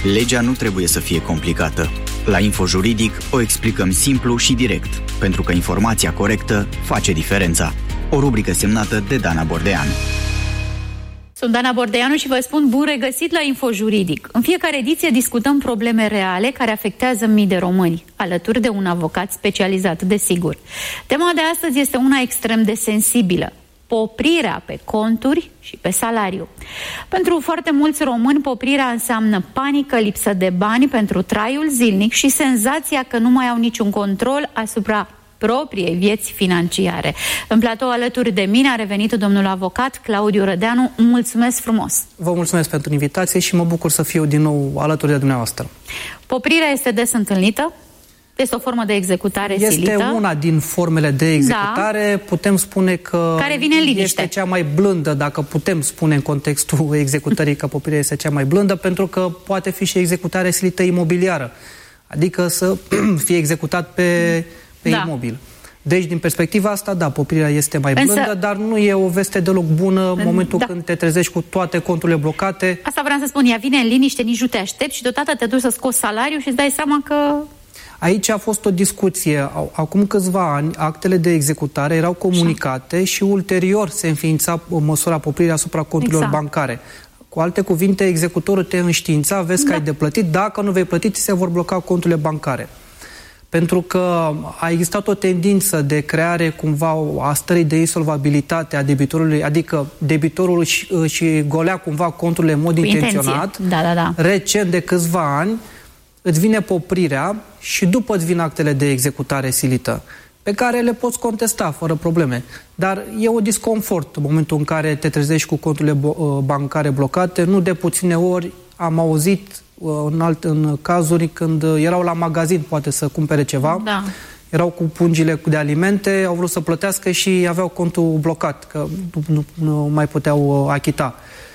Legea nu trebuie să fie complicată. La InfoJuridic o explicăm simplu și direct, pentru că informația corectă face diferența. O rubrică semnată de Dana Bordeanu. Sunt Dana Bordeanu și vă spun bun regăsit la InfoJuridic. În fiecare ediție discutăm probleme reale care afectează mii de români, alături de un avocat specializat, desigur. Tema de astăzi este una extrem de sensibilă: poprirea pe conturi și pe salariu. Pentru foarte mulți români, poprirea înseamnă panică, lipsă de bani pentru traiul zilnic și senzația că nu mai au niciun control asupra propriei vieți financiare. În platou alături de mine a revenit domnul avocat Claudiu Rădeanu. Mulțumesc frumos! Vă mulțumesc pentru invitație și mă bucur să fiu din nou alături de dumneavoastră. Poprirea este des întâlnită? Este o formă de executare silită? Este una din formele de executare. Da. Putem spune că care vine în liniște. Este cea mai blândă, dacă putem spune în contextul executării că poprirea este cea mai blândă, pentru că poate fi și executare silită imobiliară. Adică să fie executat pe imobil. Deci, din perspectiva asta, da, poprirea este mai blândă, dar nu e o veste deloc bună în momentul când te trezești cu toate conturile blocate. Asta vreau să spun, ea vine în liniște, nici nu te aștepți și deodată te duci să scoți salariul și îți dai seama că... Aici a fost o discuție. Acum câțiva ani, actele de executare erau comunicate și ulterior se înființa măsura popririi asupra conturilor bancare. Cu alte cuvinte, executorul te înștiința, vezi că ai de plătit, dacă nu vei plăti, ți se vor bloca conturile bancare. Pentru că a existat o tendință de creare cumva a stării de insolvabilitate a debitorului, adică debitorul și golea cumva conturile în mod intenționat. Recent, de câțiva ani, îți vine poprirea și după îți vin actele de executare silită, pe care le poți contesta fără probleme. Dar e un disconfort în momentul în care te trezești cu conturile bancare blocate. Nu de puține ori am auzit în cazuri când erau la magazin, poate să cumpere ceva, erau cu pungile de alimente, au vrut să plătească și aveau contul blocat, că nu mai puteau achita.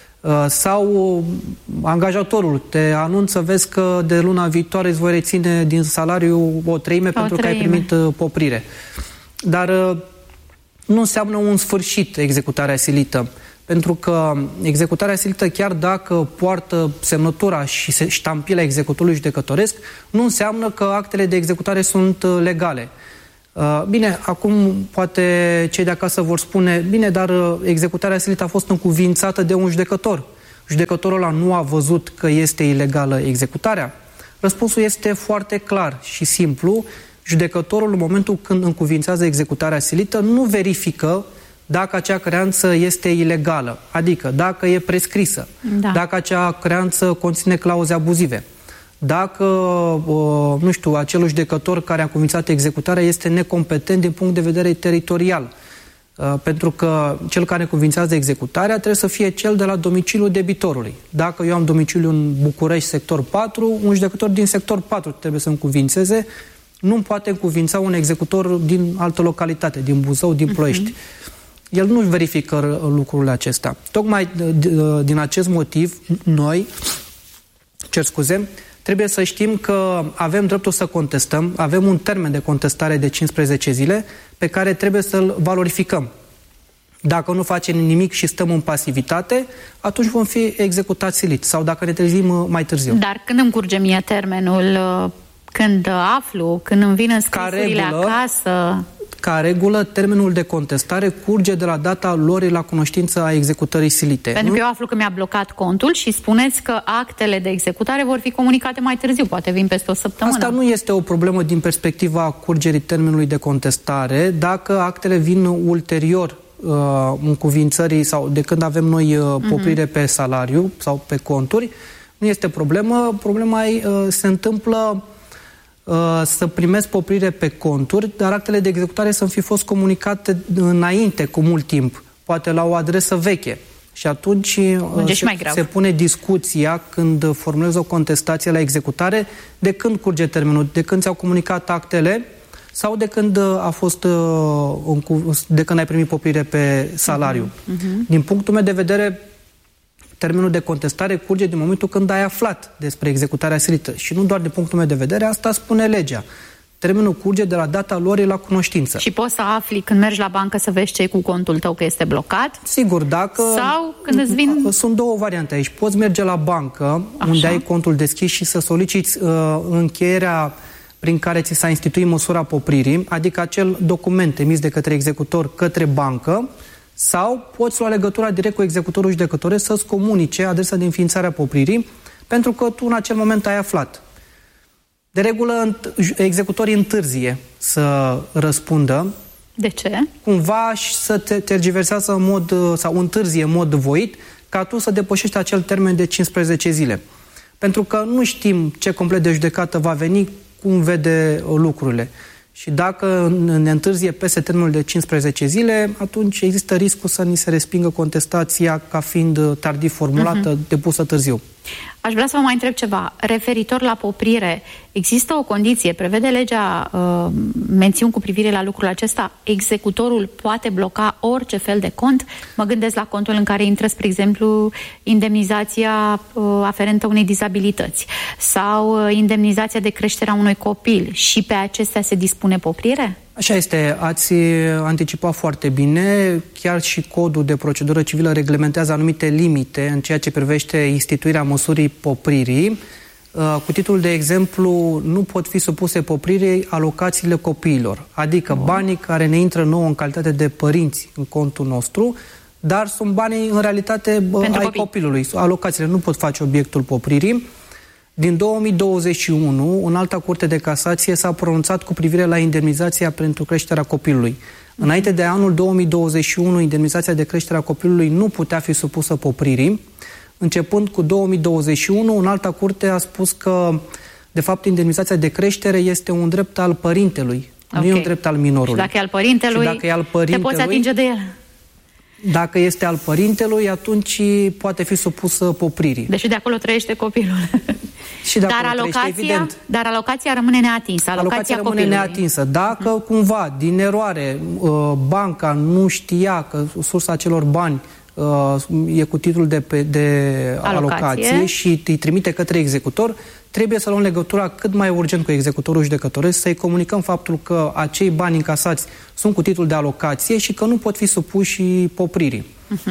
Sau angajatorul te anunță, vezi că de luna viitoare îți voi reține din salariu o treime pentru că ai primit poprire. Dar nu înseamnă un sfârșit executarea silită. Pentru că executarea silită, chiar dacă poartă semnătura și ștampila executorului judecătoresc, nu înseamnă că actele de executare sunt legale. Bine, acum poate cei de acasă vor spune, bine, dar executarea silită a fost încuviințată de un judecător. Judecătorul ăla nu a văzut că este ilegală executarea? Răspunsul este foarte clar și simplu. Judecătorul, în momentul când încuviințează executarea silită, nu verifică dacă acea creanță este ilegală, adică dacă e prescrisă, dacă acea creanță conține clauze abuzive, dacă, nu știu, acel judecător care a încuviințat executarea este necompetent din punct de vedere teritorial. Pentru că cel care încuviințează executarea trebuie să fie cel de la domiciliul debitorului. Dacă eu am domiciliu în București, sector 4, un judecător din sector 4 trebuie să încuviințeze, nu poate încuviința un executor din altă localitate, din Buzău, din Ploiești. El nu verifică lucrurile acestea. Tocmai din acest motiv, noi, trebuie să știm că avem dreptul să contestăm, avem un termen de contestare de 15 zile pe care trebuie să-l valorificăm. Dacă nu facem nimic și stăm în pasivitate, atunci vom fi executați silit sau dacă ne trezim mai târziu. Dar când îmi curge mie termenul, când aflu, când îmi vin înscrisurile acasă... Ca regulă, termenul de contestare curge de la data lor la cunoștință a executării silite. Pentru că eu aflu că mi-a blocat contul și spuneți că actele de executare vor fi comunicate mai târziu, poate vin peste o săptămână. Asta nu este o problemă din perspectiva curgerii termenului de contestare. Dacă actele vin ulterior încuviințării sau de când avem noi poprire pe salariu sau pe conturi, nu este problemă. Problema se întâmplă să primesc poprire pe conturi, dar actele de executare să fi fost comunicate înainte, cu mult timp, poate la o adresă veche. Și atunci se pune discuția, când formulezi o contestație la executare, de când curge termenul, de când ți-au comunicat actele sau de când de când ai primit poprire pe salariu. Din punctul meu de vedere, termenul de contestare curge din momentul când ai aflat despre executarea silită. Și nu doar din punctul meu de vedere, asta spune legea. termenul curge de la data luării la cunoștință. Și poți să afli când mergi la bancă să vezi ce e cu contul tău, că este blocat? Sigur, dacă... Sau când îți vin... Sunt două variante aici. Poți merge la bancă, unde ai contul deschis și să soliciți încheierea prin care ți s-a instituit măsura popririi, adică acel document emis de către executor către bancă, sau poți lua legătura direct cu executorul judecătoresc să-ți comunice adresa de înființare a popririi, pentru că tu în acel moment ai aflat. De regulă, executorii întârzie să răspundă. De ce? Cumva și să te tergiversează în mod, sau întârzie în mod voit, ca tu să depășești acel termen de 15 zile. Pentru că nu știm ce complet de judecată va veni, cum vede lucrurile. Și dacă ne întârzie peste termenul de 15 zile, atunci există riscul să ni se respingă contestația ca fiind tardiv formulată, depusă târziu. Aș vrea să vă mai întreb ceva. Referitor la poprire, există o condiție, prevede legea mențiuni cu privire la lucrul acesta? Executorul poate bloca orice fel de cont? Mă gândesc la contul în care intră, spre exemplu, indemnizația aferentă unei dizabilități sau indemnizația de creștere a unui copil. Și pe acestea se dispune poprire? Așa este, ați anticipat foarte bine, chiar și codul de procedură civilă reglementează anumite limite în ceea ce privește instituirea măsurii popririi. Cu titlul de exemplu, nu pot fi supuse popririi alocațiile copiilor, adică banii care ne intră nouă în calitate de părinți în contul nostru, dar sunt banii în realitate ai copilului. Alocațiile nu pot face obiectul popririi. Din 2021, în Alta Curte de Casație s-a pronunțat cu privire la indemnizația pentru creșterea copilului. Înainte de anul 2021, indemnizația de creștere a copilului nu putea fi supusă popririi. Începând cu 2021, în Alta Curte a spus că, de fapt, indemnizația de creștere este un drept al părintelui, nu e un drept al minorului. Și dacă e al părintelui, te poți atinge de el. Dacă este al părintelui, atunci poate fi supusă popririi. Deci de acolo trăiește copilul. Și dar alocația rămâne neatinsă. Alocația rămâne neatinsă. Dacă cumva, din eroare, banca nu știa că sursa acelor bani e cu titlul de alocație și îi trimite către executor, trebuie să luăm legătura cât mai urgent cu executorul judecătoresc, să-i comunicăm faptul că acei bani încasați sunt cu titlul de alocație și că nu pot fi supuși popririi.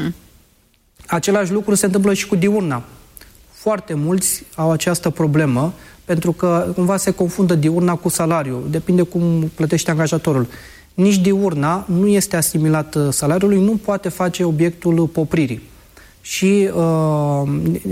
Același lucru se întâmplă și cu diurna. Foarte mulți au această problemă, pentru că cumva se confundă diurna cu salariu. Depinde cum plătește angajatorul. Nici diurna nu este asimilat salariului, nu poate face obiectul popririi. Și